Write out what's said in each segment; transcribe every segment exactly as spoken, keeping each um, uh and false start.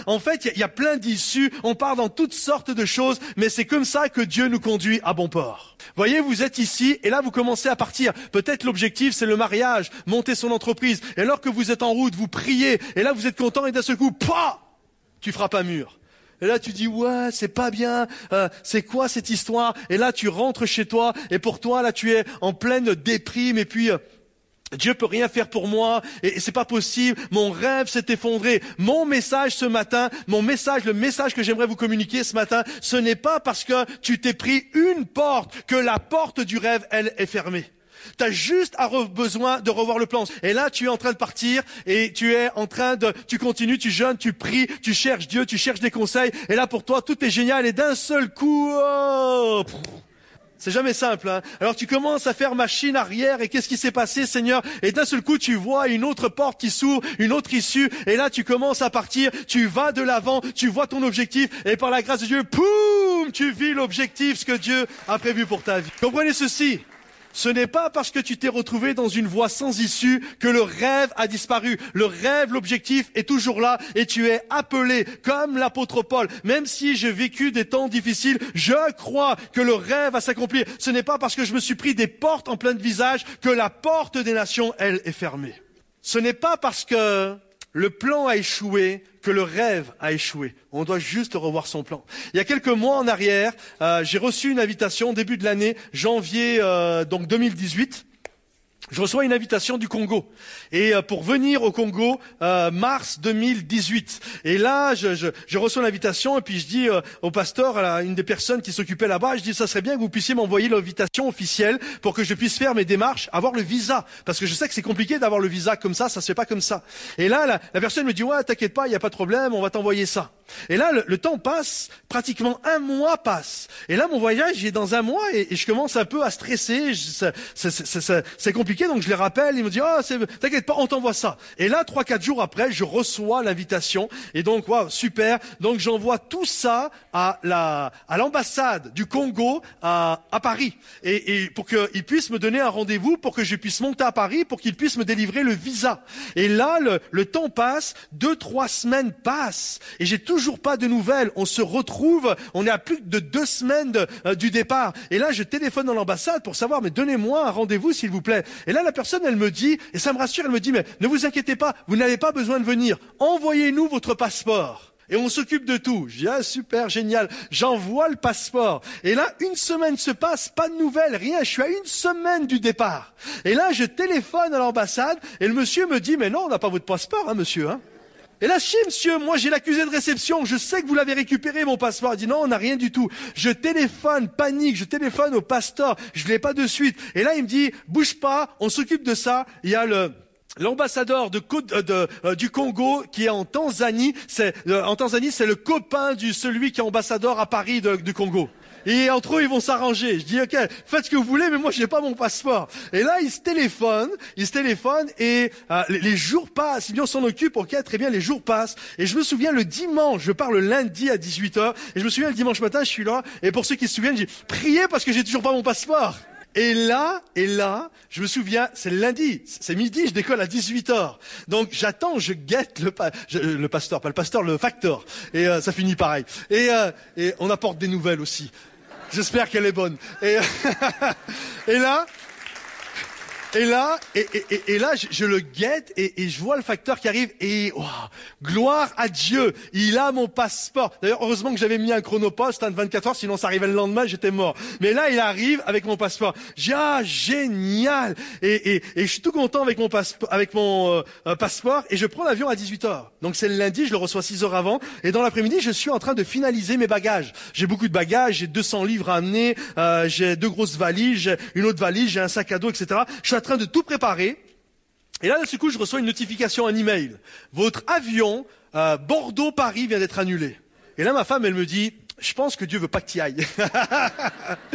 En fait, il y, y a plein d'issues, on part dans toutes sortes de choses, mais c'est comme ça que Dieu nous conduit à bon port. Voyez, vous êtes ici, et là vous commencez à partir. Peut-être l'objectif c'est le mariage, monter son entreprise. Et alors que vous êtes en route, vous priez, et là vous êtes content, et d'un seul coup, pah, tu frappes un mur. Et là tu dis, ouais, c'est pas bien, euh, c'est quoi cette histoire? Et là tu rentres chez toi, et pour toi, là tu es en pleine déprime, et puis... Euh, Dieu peut rien faire pour moi, et c'est pas possible, mon rêve s'est effondré. Mon message ce matin, mon message, le message que j'aimerais vous communiquer ce matin, ce n'est pas parce que tu t'es pris une porte que la porte du rêve, elle, est fermée. Tu as juste à re- besoin de revoir le plan. Et là, tu es en train de partir, et tu es en train de, tu continues, tu jeûnes, tu pries, tu cherches Dieu, tu cherches des conseils, et là pour toi, tout est génial, et d'un seul coup, oh, pff, c'est jamais simple, hein. Alors tu commences à faire machine arrière, et qu'est-ce qui s'est passé, Seigneur? Et d'un seul coup, tu vois une autre porte qui s'ouvre, une autre issue, et là tu commences à partir, tu vas de l'avant, tu vois ton objectif, et par la grâce de Dieu, poum, tu vis l'objectif, ce que Dieu a prévu pour ta vie. Comprenez ceci. Ce n'est pas parce que tu t'es retrouvé dans une voie sans issue que le rêve a disparu. Le rêve, l'objectif est toujours là et tu es appelé comme l'apôtre Paul. Même si j'ai vécu des temps difficiles, je crois que le rêve va s'accomplir. Ce n'est pas parce que je me suis pris des portes en plein visage que la porte des nations, elle, est fermée. Ce n'est pas parce que le plan a échoué que le rêve a échoué. On doit juste revoir son plan. Il y a quelques mois en arrière, euh, j'ai reçu une invitation, début de l'année, janvier euh, donc deux mille dix-huit. Je reçois une invitation du Congo. Et euh, pour venir au Congo, euh, mars deux mille dix-huit. Et là, je, je, je reçois l'invitation et puis je dis euh, au pasteur, à une des personnes qui s'occupait là-bas, je dis, ça serait bien que vous puissiez m'envoyer l'invitation officielle pour que je puisse faire mes démarches, avoir le visa. Parce que je sais que c'est compliqué d'avoir le visa comme ça, ça se fait pas comme ça. Et là, la, la personne me dit, ouais, t'inquiète pas, il n'y a pas de problème, on va t'envoyer ça. Et là, le, le temps passe, pratiquement un mois passe. Et là, mon voyage est dans un mois et, et je commence un peu à stresser. Je, ça, ça, ça, ça, c'est compliqué, donc je les rappelle. Ils me disent, oh, c'est, t'inquiète pas, on t'envoie ça. Et là, trois, quatre jours après, je reçois l'invitation. Et donc, waouh, super. Donc, j'envoie tout ça à la, à l'ambassade du Congo à, à Paris. Et, et pour qu'ils puissent me donner un rendez-vous, pour que je puisse monter à Paris, pour qu'ils puissent me délivrer le visa. Et là, le, le temps passe, deux, trois semaines passent. Et j'ai toujours Toujours pas de nouvelles. On se retrouve, on est à plus de deux semaines de, euh, du départ. Et là, je téléphone dans l'ambassade pour savoir, mais donnez-moi un rendez-vous, s'il vous plaît. Et là, la personne, elle me dit, et ça me rassure, elle me dit, mais ne vous inquiétez pas, vous n'avez pas besoin de venir. Envoyez-nous votre passeport. Et on s'occupe de tout. Je dis, ah, super, génial. J'envoie le passeport. Et là, une semaine se passe, pas de nouvelles, rien. Je suis à une semaine du départ. Et là, je téléphone à l'ambassade, et le monsieur me dit, mais non, on n'a pas votre passeport, hein, monsieur, hein. Et là, si, monsieur, moi j'ai l'accusé de réception, je sais que vous l'avez récupéré, mon passeport. Il dit non, on n'a rien du tout. Je téléphone, panique, je téléphone au pasteur, je ne l'ai pas de suite. Et là, il me dit, bouge pas, on s'occupe de ça. Il y a le... L'ambassadeur de, de, de, de, du Congo qui est en Tanzanie, c'est, euh, en Tanzanie, c'est le copain du celui qui est ambassadeur à Paris de, du Congo. Et entre eux, ils vont s'arranger. Je dis, ok, faites ce que vous voulez, mais moi, je n'ai pas mon passeport. Et là, ils se téléphonent, ils se téléphonent, et euh, les, les jours passent. Si bien on s'en occupe, ok, très bien, les jours passent. Et je me souviens, le dimanche, je pars le lundi à dix-huit heures, et je me souviens, le dimanche matin, je suis là, et pour ceux qui se souviennent, je dis, priez parce que j'ai toujours pas mon passeport. Et là, et là, je me souviens, c'est le lundi, c'est midi, je décolle à dix-huit heures. Donc j'attends, je guette le, pa- je, le pasteur, pas le pasteur, le facteur. Et euh, ça finit pareil. Et, euh, et on apporte des nouvelles aussi. J'espère qu'elle est bonne. Et, et là, et là, et, et, et là, je, je le guette et, et je vois le facteur qui arrive et oh, gloire à Dieu, il a mon passeport. D'ailleurs, heureusement que j'avais mis un chronopost, hein, de vingt-quatre heures, sinon ça arrivait le lendemain, j'étais mort. Mais là, il arrive avec mon passeport. J'ai ah génial. Et, et, et je suis tout content avec mon passeport, avec mon euh, passeport, et je prends l'avion à dix-huit heures. Donc c'est le lundi, je le reçois six heures avant, et dans l'après-midi, je suis en train de finaliser mes bagages. J'ai beaucoup de bagages, j'ai deux cents livres à amener, euh, j'ai deux grosses valises, j'ai une autre valise, j'ai un sac à dos, et cetera. Je suis en train de tout préparer. Et là, d'un seul coup, je reçois une notification, un email. Votre avion euh, Bordeaux-Paris vient d'être annulé. Et là, ma femme, elle me dit, je pense que Dieu veut pas que tu y ailles.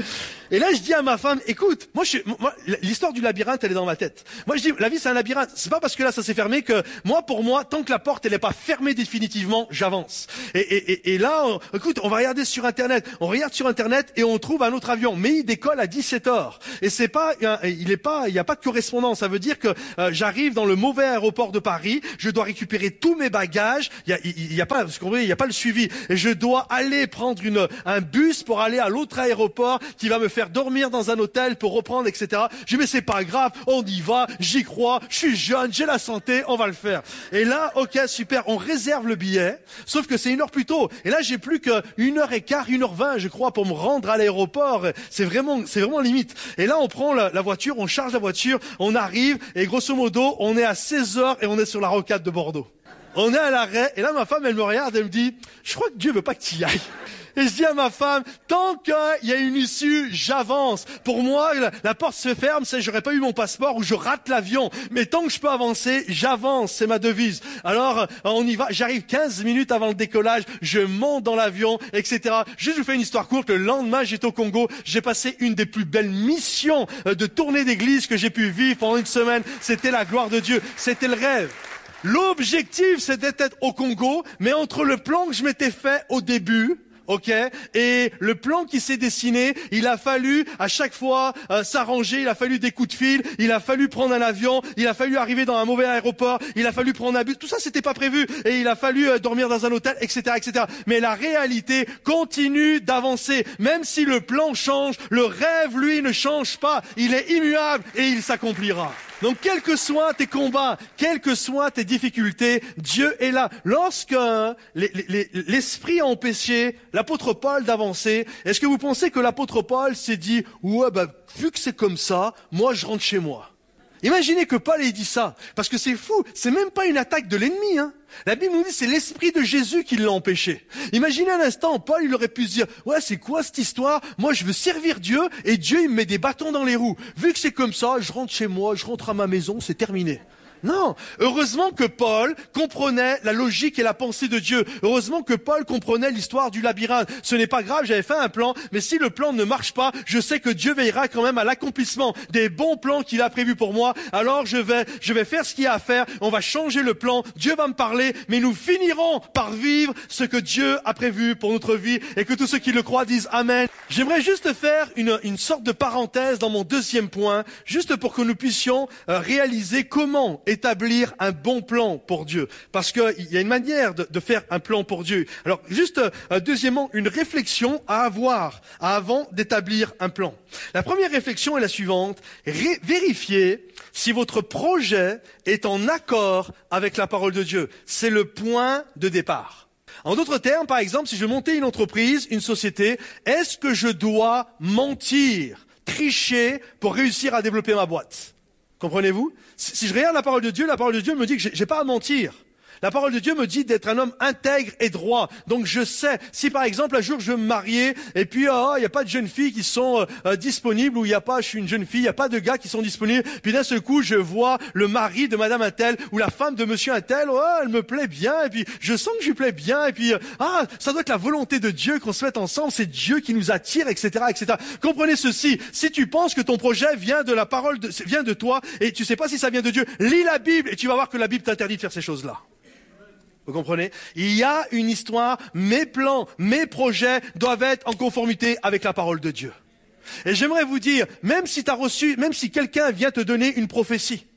Et là, je dis à ma femme, écoute, moi, je, moi, l'histoire du labyrinthe, elle est dans ma tête. Moi, je dis, la vie, c'est un labyrinthe. C'est pas parce que là, ça s'est fermé que, moi, pour moi, tant que la porte, elle n'est pas fermée définitivement, j'avance. Et, et, et, et là, on, écoute, on va regarder sur Internet. On regarde sur Internet et on trouve un autre avion. Mais il décolle à dix-sept heures. Et c'est pas, il est pas, il n'y a pas de correspondance. Ça veut dire que euh, j'arrive dans le mauvais aéroport de Paris. Je dois récupérer tous mes bagages. Il y a, il, il y a pas, parce qu'on veut, il y a pas le suivi. Et je dois aller prendre une, un bus pour aller à l'autre aéroport qui va me faire dormir dans un hôtel pour reprendre, et cetera. Je dis, mais c'est pas grave, on y va, j'y crois, je suis jeune, j'ai la santé, on va le faire. Et là, ok, super, on réserve le billet, sauf que c'est une heure plus tôt. Et là, j'ai plus qu'une heure et quart, une heure vingt, je crois, pour me rendre à l'aéroport. C'est vraiment, c'est vraiment limite. Et là, on prend la, la voiture, on charge la voiture, on arrive, et grosso modo, on est à seize heures et on est sur la rocade de Bordeaux. On est à l'arrêt, et là, ma femme, elle me regarde, elle me dit, je crois que Dieu veut pas que tu y ailles. Et je dis à ma femme, tant qu'il y a une issue, j'avance. Pour moi, la, la porte se ferme, c'est j'aurais pas eu mon passeport ou je rate l'avion. Mais tant que je peux avancer, j'avance, c'est ma devise. Alors, on y va, j'arrive quinze minutes avant le décollage, je monte dans l'avion, et cetera. Juste, je vous fais une histoire courte, le lendemain, j'étais au Congo, j'ai passé une des plus belles missions de tournée d'église que j'ai pu vivre pendant une semaine. C'était la gloire de Dieu, c'était le rêve. L'objectif, c'était d'être au Congo, mais entre le plan que je m'étais fait au début, ok, et le plan qui s'est dessiné, il a fallu à chaque fois euh, s'arranger, il a fallu des coups de fil, il a fallu prendre un avion, il a fallu arriver dans un mauvais aéroport, il a fallu prendre un bus, tout ça c'était pas prévu, et il a fallu euh, dormir dans un hôtel, et cetera, et cetera. Mais la réalité continue d'avancer, même si le plan change, le rêve lui ne change pas, il est immuable et il s'accomplira. Donc, quels que soient tes combats, quelles que soient tes difficultés, Dieu est là. Lorsque les, les, l'esprit a empêché l'apôtre Paul d'avancer, est-ce que vous pensez que l'apôtre Paul s'est dit « Ouais, bah, vu que c'est comme ça, moi je rentre chez moi ». Imaginez que Paul ait dit ça, parce que c'est fou, c'est même pas une attaque de l'ennemi, hein. La Bible nous dit c'est l'esprit de Jésus qui l'a empêché. Imaginez un instant, Paul il aurait pu se dire, ouais c'est quoi cette histoire? Moi je veux servir Dieu et Dieu il me met des bâtons dans les roues. Vu que c'est comme ça, je rentre chez moi, je rentre à ma maison, c'est terminé. Non, heureusement que Paul comprenait la logique et la pensée de Dieu. Heureusement que Paul comprenait l'histoire du labyrinthe. Ce n'est pas grave, j'avais fait un plan, mais si le plan ne marche pas, je sais que Dieu veillera quand même à l'accomplissement des bons plans qu'il a prévus pour moi. Alors je vais, je vais faire ce qu'il y a à faire. On va changer le plan. Dieu va me parler, mais nous finirons par vivre ce que Dieu a prévu pour notre vie et que tous ceux qui le croient disent Amen. J'aimerais juste faire une, une sorte de parenthèse dans mon deuxième point, juste pour que nous puissions euh, réaliser comment établir un bon plan pour Dieu. Parce qu'il y a une manière de, de faire un plan pour Dieu. Alors, juste, euh, deuxièmement, une réflexion à avoir avant d'établir un plan. La première réflexion est la suivante. Ré- vérifiez si votre projet est en accord avec la parole de Dieu. C'est le point de départ. En d'autres termes, par exemple, si je montais une entreprise, une société, est-ce que je dois mentir, tricher pour réussir à développer ma boîte? Comprenez-vous? Si je regarde la parole de Dieu, la parole de Dieu me dit que j'ai, j'ai pas à mentir. La parole de Dieu me dit d'être un homme intègre et droit. Donc je sais, si par exemple un jour je veux me marier et puis oh, il n'y a pas de jeunes filles qui sont euh, disponibles ou il n'y a pas, je suis une jeune fille, il n'y a pas de gars qui sont disponibles, puis d'un seul coup je vois le mari de madame Untel ou la femme de monsieur Untel, oh, elle me plaît bien et puis je sens que je lui plais bien et puis euh, ah, ça doit être la volonté de Dieu qu'on se mette ensemble, c'est Dieu qui nous attire, et cetera, et cetera. Comprenez ceci, si tu penses que ton projet vient de la parole, de, vient de toi et tu sais pas si ça vient de Dieu, lis la Bible et tu vas voir que la Bible t'interdit de faire ces choses-là. Vous comprenez? Il y a une histoire, mes plans, mes projets doivent être en conformité avec la parole de Dieu. Et j'aimerais vous dire, même si tu as reçu, même si quelqu'un vient te donner une prophétie,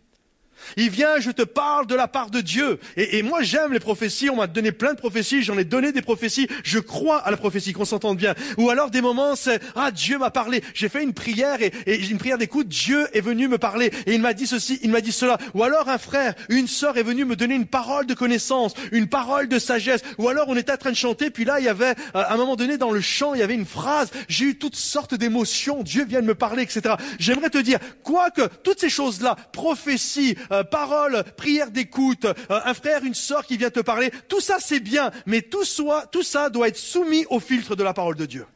il vient, je te parle de la part de Dieu. Et, et moi, j'aime les prophéties. On m'a donné plein de prophéties. J'en ai donné des prophéties. Je crois à la prophétie, qu'on s'entende bien. Ou alors des moments, c'est ah Dieu m'a parlé. J'ai fait une prière et, et une prière d'écoute. Dieu est venu me parler et il m'a dit ceci, il m'a dit cela. Ou alors un frère, une sœur est venue me donner une parole de connaissance, une parole de sagesse. Ou alors on était en train de chanter. Puis là, il y avait à un moment donné dans le chant, il y avait une phrase. J'ai eu toutes sortes d'émotions. Dieu vient de me parler, et cetera. J'aimerais te dire, quoique toutes ces choses-là, prophétie, Euh, parole, prière d'écoute, euh, un frère, une sœur qui vient te parler, tout ça c'est bien, mais tout, soit, tout ça doit être soumis au filtre de la parole de Dieu.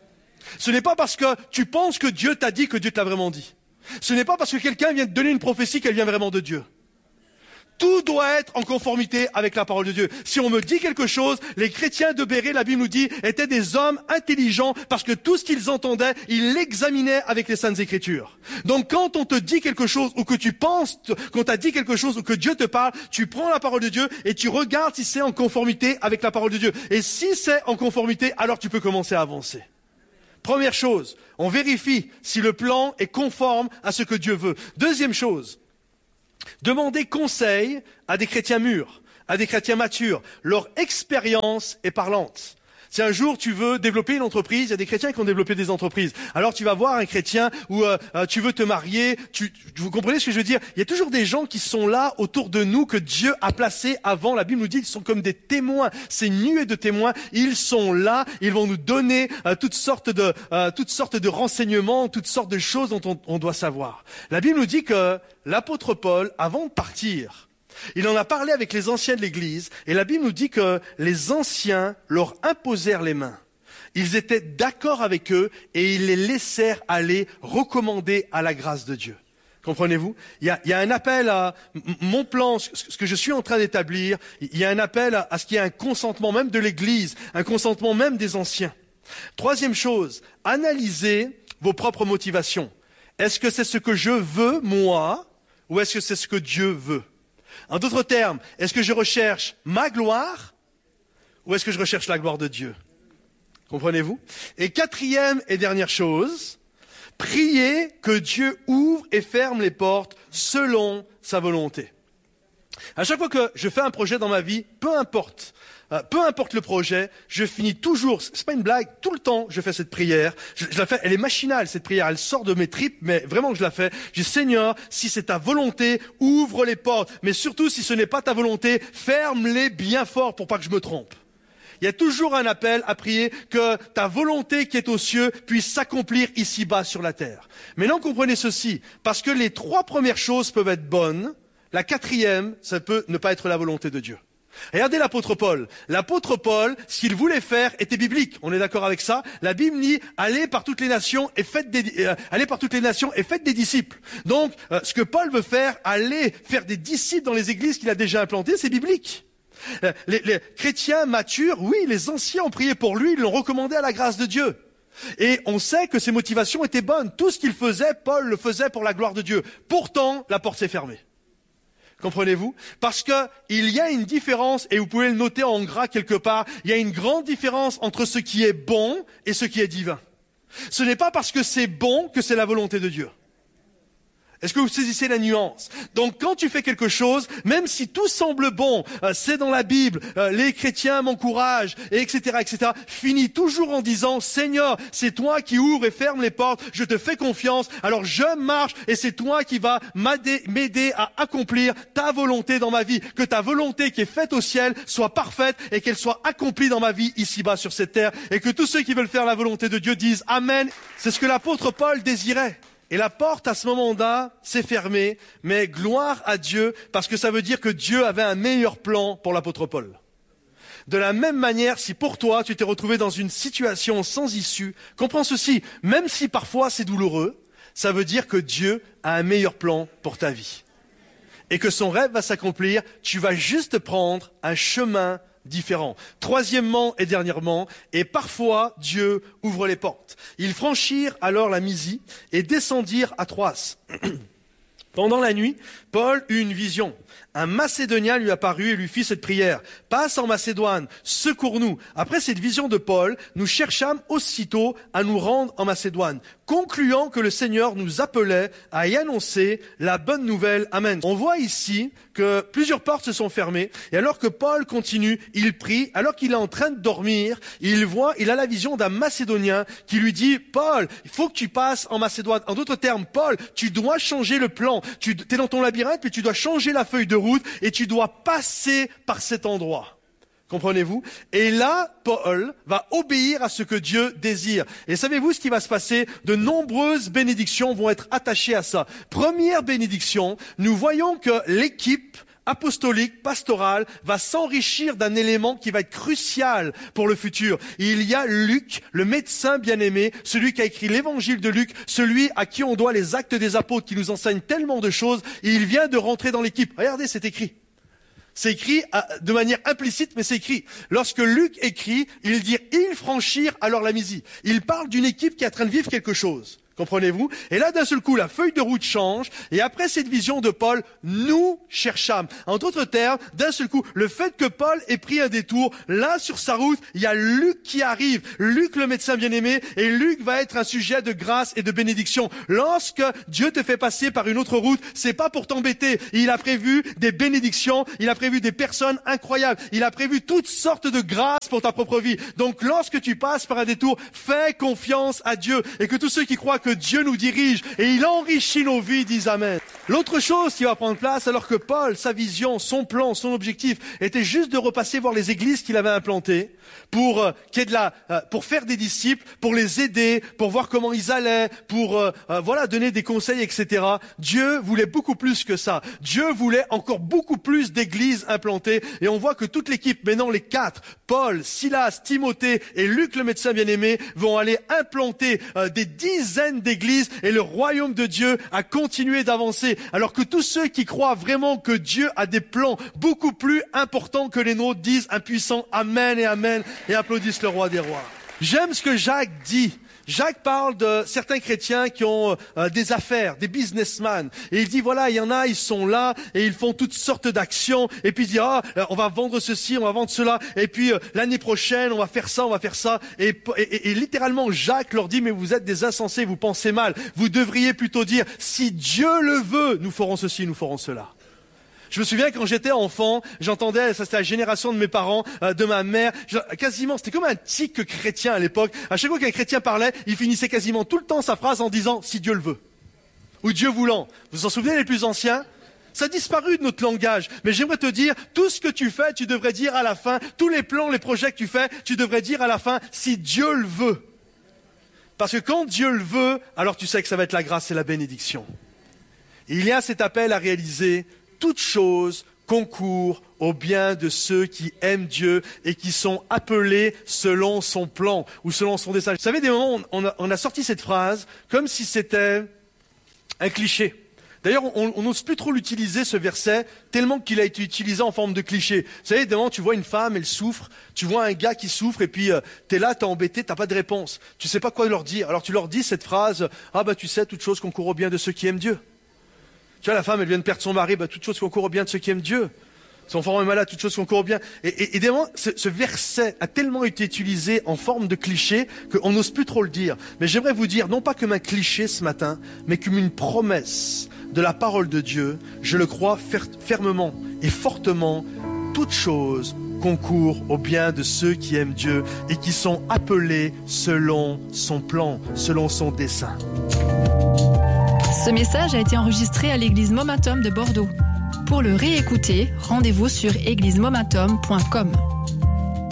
Ce n'est pas parce que tu penses que Dieu t'a dit que Dieu te l'a vraiment dit. Ce n'est pas parce que quelqu'un vient te donner une prophétie qu'elle vient vraiment de Dieu. Tout doit être en conformité avec la parole de Dieu. Si on me dit quelque chose, les chrétiens de Bérée, la Bible nous dit, étaient des hommes intelligents parce que tout ce qu'ils entendaient, ils l'examinaient avec les Saintes Écritures. Donc quand on te dit quelque chose ou que tu penses qu'on t'a dit quelque chose ou que Dieu te parle, tu prends la parole de Dieu et tu regardes si c'est en conformité avec la parole de Dieu. Et si c'est en conformité, alors tu peux commencer à avancer. Première chose, on vérifie si le plan est conforme à ce que Dieu veut. Deuxième chose, demandez conseil à des chrétiens mûrs, à des chrétiens matures. Leur expérience est parlante. Si un jour tu veux développer une entreprise, il y a des chrétiens qui ont développé des entreprises. Alors tu vas voir un chrétien où euh, tu veux te marier, tu, vous comprenez ce que je veux dire? Il y a toujours des gens qui sont là autour de nous que Dieu a placés avant. La Bible nous dit qu'ils sont comme des témoins, ces nuées de témoins. Ils sont là, ils vont nous donner euh, toutes sortes de euh, toutes sortes de renseignements, toutes sortes de choses dont on, on doit savoir. La Bible nous dit que l'apôtre Paul, avant de partir, il en a parlé avec les anciens de l'Église, et la Bible nous dit que les anciens leur imposèrent les mains. Ils étaient d'accord avec eux, et ils les laissèrent aller recommander à la grâce de Dieu. Comprenez-vous? Il y a, il y a un appel à mon plan, ce que je suis en train d'établir, il y a un appel à, à ce qu'il y ait un consentement même de l'Église, un consentement même des anciens. Troisième chose, analysez vos propres motivations. Est-ce que c'est ce que je veux, moi, ou est-ce que c'est ce que Dieu veut? En d'autres termes, est-ce que je recherche ma gloire ou est-ce que je recherche la gloire de Dieu? Comprenez-vous? Et quatrième et dernière chose, priez que Dieu ouvre et ferme les portes selon sa volonté. À chaque fois que je fais un projet dans ma vie, peu importe, euh, peu importe le projet, je finis toujours, c'est pas une blague, tout le temps je fais cette prière, je, je la fais, elle est machinale cette prière, elle sort de mes tripes, mais vraiment je la fais. Je dis Seigneur, si c'est ta volonté, ouvre les portes, mais surtout si ce n'est pas ta volonté, ferme-les bien fort pour pas que je me trompe. Il y a toujours un appel à prier que ta volonté qui est aux cieux puisse s'accomplir ici-bas sur la terre. Maintenant comprenez ceci, parce que les trois premières choses peuvent être bonnes, la quatrième, ça peut ne pas être la volonté de Dieu. Regardez l'apôtre Paul. L'apôtre Paul, ce qu'il voulait faire était biblique. On est d'accord avec ça? La Bible dit, allez par toutes les nations et faites des, euh, allez par toutes les nations et faites des disciples. Donc, euh, ce que Paul veut faire, aller faire des disciples dans les églises qu'il a déjà implantées, c'est biblique. Euh, les, les chrétiens matures, oui, les anciens ont prié pour lui, ils l'ont recommandé à la grâce de Dieu. Et on sait que ses motivations étaient bonnes. Tout ce qu'il faisait, Paul le faisait pour la gloire de Dieu. Pourtant, la porte s'est fermée. Comprenez-vous? Parce que il y a une différence, et vous pouvez le noter en gras quelque part, il y a une grande différence entre ce qui est bon et ce qui est divin. Ce n'est pas parce que c'est bon que c'est la volonté de Dieu. Est-ce que vous saisissez la nuance? Donc quand tu fais quelque chose, même si tout semble bon, euh, c'est dans la Bible, euh, les chrétiens m'encouragent, et etc., et cetera, finis toujours en disant, Seigneur, c'est toi qui ouvres et fermes les portes, je te fais confiance, alors je marche, et c'est toi qui vas m'aider à accomplir ta volonté dans ma vie. Que ta volonté qui est faite au ciel soit parfaite, et qu'elle soit accomplie dans ma vie ici-bas sur cette terre, et que tous ceux qui veulent faire la volonté de Dieu disent Amen. C'est ce que l'apôtre Paul désirait. Et la porte, à ce moment-là, s'est fermée, mais gloire à Dieu, parce que ça veut dire que Dieu avait un meilleur plan pour l'apôtre Paul. De la même manière, si pour toi, tu t'es retrouvé dans une situation sans issue, comprends ceci, même si parfois c'est douloureux, ça veut dire que Dieu a un meilleur plan pour ta vie. Et que son rêve va s'accomplir, tu vas juste prendre un chemin différent. Troisièmement et dernièrement, et parfois Dieu ouvre les portes. Ils franchirent alors la Mysie et descendirent à Troas. Pendant la nuit, Paul eut une vision. Un Macédonien lui apparut et lui fit cette prière. « Passe en Macédoine, secours-nous. » Après cette vision de Paul, nous cherchâmes aussitôt à nous rendre en Macédoine, concluant que le Seigneur nous appelait à y annoncer la bonne nouvelle. Amen. On voit ici que plusieurs portes se sont fermées, et alors que Paul continue, il prie, alors qu'il est en train de dormir, il voit, il a la vision d'un Macédonien qui lui dit « Paul, il faut que tu passes en Macédoine. » En d'autres termes, Paul, tu dois changer le plan. Tu es dans ton labyrinthe, puis tu dois changer la feuille de route et tu dois passer par cet endroit. Comprenez-vous? Et là, Paul va obéir à ce que Dieu désire. Et savez-vous ce qui va se passer? De nombreuses bénédictions vont être attachées à ça. Première bénédiction, nous voyons que l'équipe apostolique, pastorale, va s'enrichir d'un élément qui va être crucial pour le futur. Il y a Luc, le médecin bien-aimé, celui qui a écrit l'évangile de Luc, celui à qui on doit les actes des apôtres qui nous enseignent tellement de choses. Il vient de rentrer dans l'équipe. Regardez, c'est écrit. C'est écrit de manière implicite, mais c'est écrit. Lorsque Luc écrit, il dit « Ils franchirent alors la Mysie ». Il parle d'une équipe qui est en train de vivre quelque chose. Comprenez-vous? Et là, d'un seul coup, la feuille de route change. Et après cette vision de Paul, nous cherchâmes. En d'autres termes, d'un seul coup, le fait que Paul ait pris un détour, là, sur sa route, il y a Luc qui arrive. Luc, le médecin bien-aimé. Et Luc va être un sujet de grâce et de bénédiction. Lorsque Dieu te fait passer par une autre route, c'est pas pour t'embêter. Il a prévu des bénédictions. Il a prévu des personnes incroyables. Il a prévu toutes sortes de grâces pour ta propre vie. Donc, lorsque tu passes par un détour, fais confiance à Dieu. Et que tous ceux qui croient que Dieu nous dirige et il enrichit nos vies, disent Amen. L'autre chose qui va prendre place, alors que Paul, sa vision, son plan, son objectif, était juste de repasser voir les églises qu'il avait implantées pour euh, qu'il y ait de la, euh, pour faire des disciples, pour les aider, pour voir comment ils allaient, pour euh, euh, voilà donner des conseils, et cetera. Dieu voulait beaucoup plus que ça. Dieu voulait encore beaucoup plus d'églises implantées. Et on voit que toute l'équipe, maintenant les quatre, Paul, Silas, Timothée et Luc le médecin bien-aimé, vont aller implanter euh, des dizaines d'églises et le royaume de Dieu a continué d'avancer. Alors que tous ceux qui croient vraiment que Dieu a des plans beaucoup plus importants que les nôtres disent un puissant Amen et Amen et applaudissent le roi des rois. J'aime ce que Jacques dit. Jacques parle de certains chrétiens qui ont euh, des affaires, des businessmen. Et il dit, voilà, il y en a, ils sont là et ils font toutes sortes d'actions. Et puis il dit, ah, on va vendre ceci, on va vendre cela. Et puis euh, l'année prochaine, on va faire ça, on va faire ça. Et, et, et, et littéralement, Jacques leur dit, mais vous êtes des insensés, vous pensez mal. Vous devriez plutôt dire, si Dieu le veut, nous ferons ceci, nous ferons cela. Je me souviens quand j'étais enfant, j'entendais, ça c'était la génération de mes parents, euh, de ma mère, je, quasiment, c'était comme un tic chrétien à l'époque. À chaque fois qu'un chrétien parlait, il finissait quasiment tout le temps sa phrase en disant « si Dieu le veut » ou « Dieu voulant ». Vous vous en souvenez les plus anciens? Ça a disparu de notre langage. Mais j'aimerais te dire, tout ce que tu fais, tu devrais dire à la fin, tous les plans, les projets que tu fais, tu devrais dire à la fin « si Dieu le veut ». Parce que quand Dieu le veut, alors tu sais que ça va être la grâce et la bénédiction. Et il y a cet appel à réaliser toute chose concourt au bien de ceux qui aiment Dieu et qui sont appelés selon son plan ou selon son dessein. Vous savez, des moments, on a, on a sorti cette phrase comme si c'était un cliché. D'ailleurs, on n'ose plus trop l'utiliser, ce verset, tellement qu'il a été utilisé en forme de cliché. Vous savez, des moments, tu vois une femme, elle souffre, tu vois un gars qui souffre, et puis euh, t'es là, t'es embêté, t'as pas de réponse. Tu sais pas quoi leur dire. Alors tu leur dis cette phrase, ah bah tu sais, toute chose concourt au bien de ceux qui aiment Dieu. Tu vois, la femme, elle vient de perdre son mari, bah, toute chose concourt au bien de ceux qui aiment Dieu. Son enfant est malade, toute chose concourt au bien. Et, et, et des moments, ce, ce verset a tellement été utilisé en forme de cliché qu'on n'ose plus trop le dire. Mais j'aimerais vous dire, non pas comme un cliché ce matin, mais comme une promesse de la parole de Dieu. Je le crois fer- fermement et fortement, toute chose concourt au bien de ceux qui aiment Dieu et qui sont appelés selon son plan, selon son dessein. Ce message a été enregistré à l'église Momentum de Bordeaux. Pour le réécouter, rendez-vous sur église momentum point com.